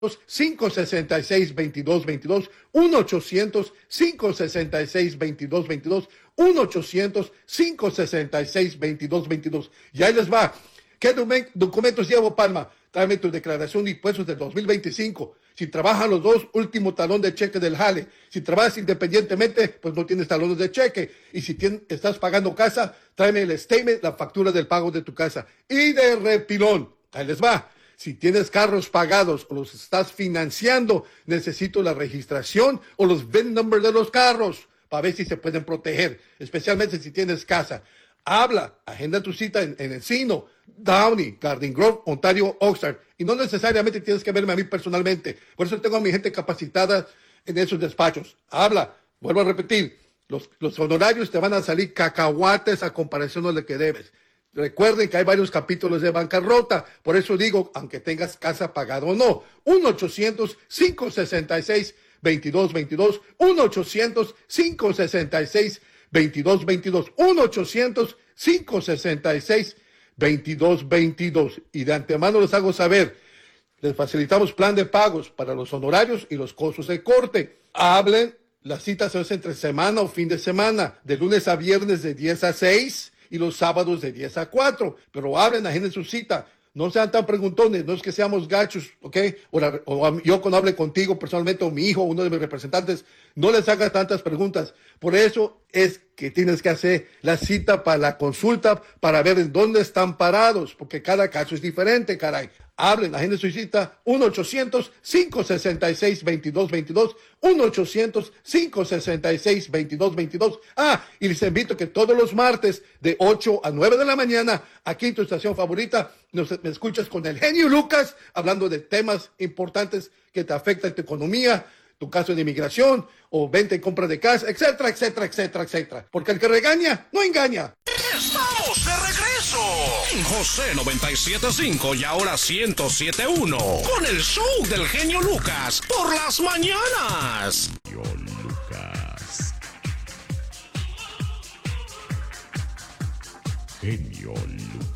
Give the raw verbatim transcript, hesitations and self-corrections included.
cinco seis seis, veintidós veintidós, uno ochocientos, cinco seis seis, veintidós veintidós, uno ochocientos, cinco seis seis, veintidós veintidós. Y ahí les va. ¿Qué documentos llevo, Palma? Tráeme tu declaración de impuestos del dos mil veinticinco. Si trabajan los dos, último talón de cheque del jale. Si trabajas independientemente, pues no tienes talones de cheque. Y si tienes, estás pagando casa, tráeme el statement, la factura del pago de tu casa. Y de repilón, ahí les va. Si tienes carros pagados o los estás financiando, necesito la registración o los V I N number de los carros para ver si se pueden proteger, especialmente si tienes casa. Habla, agenda tu cita en, en Encino, Downey, Garden Grove, Ontario, Oxnard. Y no necesariamente tienes que verme a mí personalmente. Por eso tengo a mi gente capacitada en esos despachos. Habla, vuelvo a repetir, los, los honorarios te van a salir cacahuates a comparación de lo que debes. Recuerden que hay varios capítulos de bancarrota, por eso digo, aunque tengas casa pagada o no, uno ochocientos, cinco seis seis, veintidós veintidós, uno ochocientos, cinco seis seis, veintidós veintidós, uno ochocientos, cinco seis seis, veintidós veintidós. Y de antemano les hago saber, les facilitamos plan de pagos para los honorarios y los costos de corte. Hablen, las citas se hacen entre semana o fin de semana, de lunes a viernes de diez a seis, y los sábados de diez a cuatro, pero hablen, agenden su cita, no sean tan preguntones, no es que seamos gachos, ¿ok? O, la, o yo cuando hable contigo personalmente, o mi hijo, uno de mis representantes, no les haga tantas preguntas. Por eso es que tienes que hacer la cita para la consulta, para ver en dónde están parados, porque cada caso es diferente, caray. Hablen, agenden su cita, uno ochocientos, cinco seis seis, veintidós veintidós, uno ochocientos, cinco seis seis, veintidós veintidós. Ah, y les invito que todos los martes de ocho a nueve de la mañana, aquí en tu estación favorita, nos, me escuchas con el genio Lucas, hablando de temas importantes que te afectan tu economía, tu caso de inmigración, o venta y compra de casa, etcétera, etcétera, etcétera, etcétera. Porque el que regaña, no engaña. ¡Estamos de regreso! En José noventa y siete punto cinco y ahora ciento siete punto uno. Con el show del genio Lucas por las mañanas. Genio Lucas. Genio Lucas.